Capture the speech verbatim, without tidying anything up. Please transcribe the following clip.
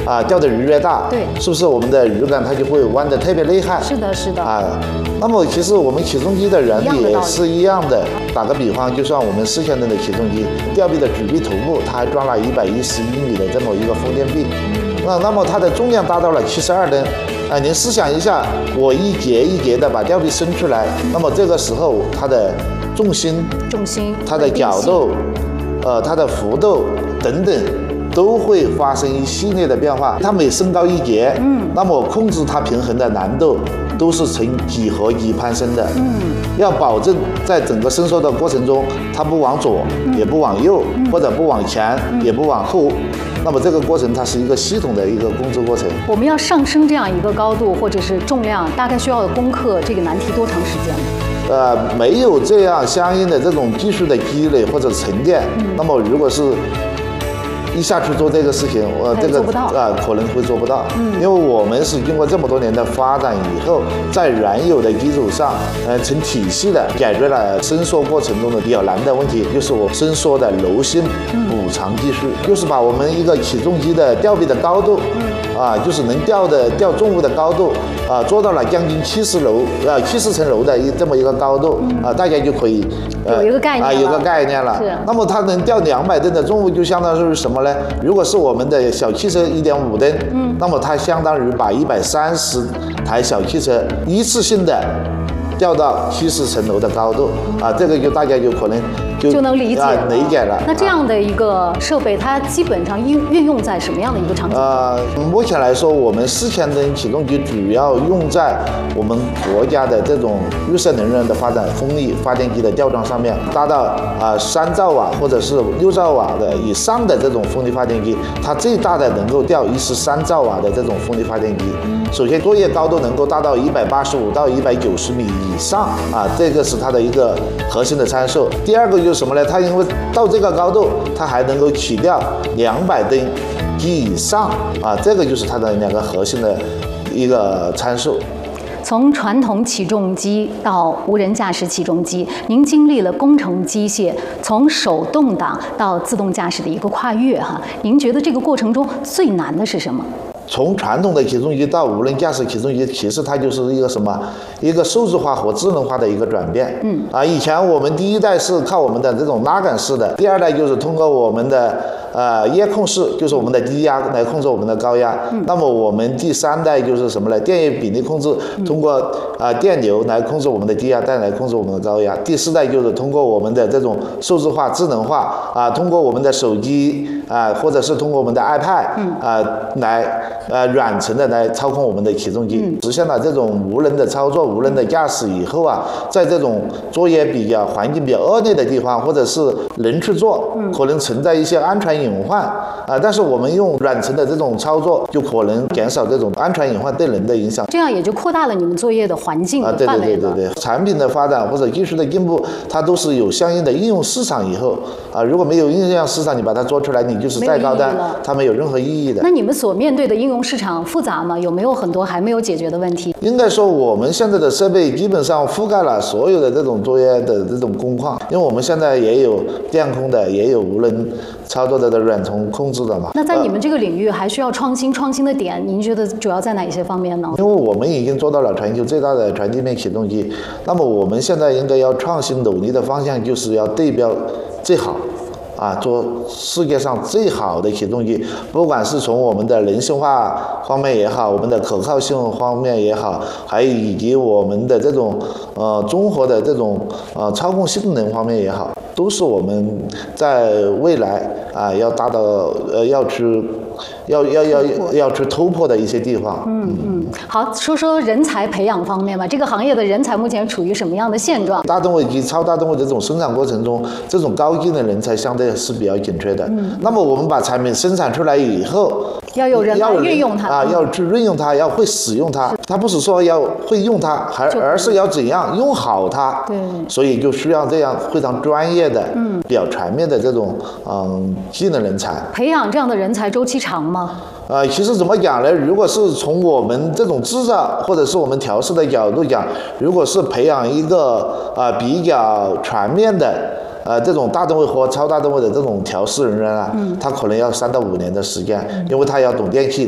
啊钓的鱼越大， 对， 是不是我们的鱼竿它就会弯得特别厉害？ 是的，是的。 啊，那么其实我们起重机的原理也是一样的。打个比方，就像我们四千吨的起重机，吊臂的主臂头部，它还装了一百一十英米的这么一个风电臂。那那么它的重量达到了七十二吨。啊，您试想一下，我一节一节的把吊臂伸出来，那么这个时候它的重心、 重心、 它的角度、呃，它的幅度等等，都会发生一系列的变化。它每升高一节，嗯，那么控制它平衡的难度都是呈几何级攀升的。嗯，要保证在整个伸缩的过程中，它不往左，嗯、也不往右，嗯、或者不往前，嗯、也不往后。那么这个过程它是一个系统的一个控制过程。 我们要上升这样一个高度或者是重量，大概需要攻克这个难题多长时间呢？ 呃，没有这样相应的这种技术的积累或者沉淀，嗯、那么如果是一下去做这个事情，我这个啊、呃、可能会做不到，嗯，因为我们是经过这么多年的发展以后，在原有的基础上，呃，成体系的解决了伸缩过程中的比较难的问题，就是我伸缩的柔性补偿技术，嗯、就是把我们一个起重机的吊臂的高度，嗯，啊，就是能吊的吊重物的高度，啊，做到了将近七十楼，呃，七十层楼的一这么一个高度，嗯、啊，大家就可以， 呃、有一个概念啊，有个概念了。是。那么它能吊两百吨的重物，就相当于什么？如果是我们的小汽车一点五吨，嗯，那么它相当于把一百三十台小汽车一次性的吊到七十层楼的高度，啊，这个就大家就可能就就能理解了、 啊、理解了。 那这样的一个设备，它基本上运运用在什么样的一个场景？ 呃，目前来说，我们四千吨起重机主要用在我们国家的这种绿色能源的发展风力发电机的吊装上面，达到啊三兆瓦或者是六兆瓦的以上的这种风力发电机，它最大的能够吊一十三兆瓦的这种风力发电机。首先，作业高度能够达到一百八十五到一百九十米以上啊，这个是它的一个核心的参数。第二个就是什么呢？它因为到这个高度，它还能够起吊两百吨及以上啊，这个就是它的两个核心的一个参数。 从传统起重机到无人驾驶起重机，您经历了工程机械从手动挡到自动驾驶的一个跨越哈，您觉得这个过程中最难的是什么？ 从传统的起重机到无人驾驶起重机，其实它就是一个什么？一个数字化和智能化的一个转变。嗯啊，以前我们第一代是靠我们的这种拉杆式的，第二代就是通过我们的呃液控式，就是我们的低压来控制我们的高压。嗯、那么我们第三代就是什么呢？电液比例控制，通过啊、呃、电流来控制我们的低压带来控制我们的高压。第四代就是通过我们的这种数字化、智能化啊，通过我们的手机啊，或者是通过我们的 iPad 啊来。呃，远程的来操控我们的起重机，实现了这种无人的操作、无人的驾驶以后啊，在这种作业比较环境比较恶劣的地方，或者是人去做，可能存在一些安全隐患啊。但是我们用远程的这种操作，就可能减少这种安全隐患对人的影响。 这样也就扩大了你们作业的环境的范围了。啊，对对对对对， 产品的发展或者技术的进步，它都是有相应的应用市场以后啊，如果没有应用市场，你把它做出来，你就是再高端，它没有任何意义的。 那你们所面对的应用市场复杂吗？有没有很多还没有解决的问题？ 应该说，我们现在的设备基本上覆盖了所有的这种作业的这种工况，因为我们现在也有电控的，也有无人操作的的软程控制的嘛。 那在你们这个领域还需要创新，创新的点，您觉得主要在哪一些方面呢？ 因为我们已经做到了全球最大的全地面起重机，那么我们现在应该要创新努力的方向就是要对标最好。啊，做世界上最好的起重机，不管是从我们的人性化方面也好，我们的可靠性方面也好，还有以及我们的这种呃综合的这种呃操控性能方面也好，都是我们在未来啊要达到呃要去要要要要去突破的一些地方。 嗯嗯，好，说说人才培养方面吧。这个行业的人才目前处于什么样的现状？ 大动位及超大动位的这种生产过程中，这种高技能人才相对是比较紧缺的。嗯，那么我们把产品生产出来以后， 要有人来运用它啊，要去运用它，要会使用它。它不是说要会用它，还而是要怎样用好它。 对， 所以就需要这样非常专业的、嗯，比较全面的这种嗯技能人才。 培养这样的人才周期长吗？ 呃，其实怎么讲呢？如果是从我们这种制造或者是我们调试的角度讲，如果是培养一个呃比较全面的呃这种大动位和超大动位的这种调试人员啊，嗯，他可能要三到五年的时间，因为他要懂电气、